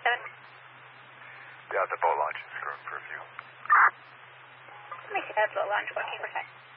Yeah, the boat launch is for a few. Let me see that boat launch. What can you say?